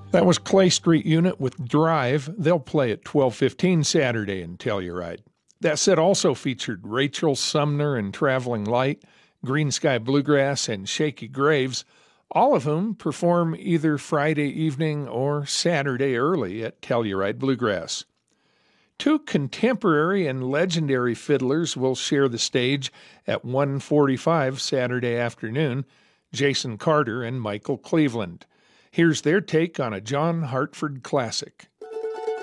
That was Clay Street Unit with Drive. They'll play at 12:15 Saturday in Telluride. That set also featured Rachel Sumner and Traveling Light, Green Sky Bluegrass, and Shaky Graves, all of whom perform either Friday evening or Saturday early at Telluride Bluegrass. Two contemporary and legendary fiddlers will share the stage at 1:45 Saturday afternoon, Jason Carter and Michael Cleveland. Here's their take on a John Hartford classic.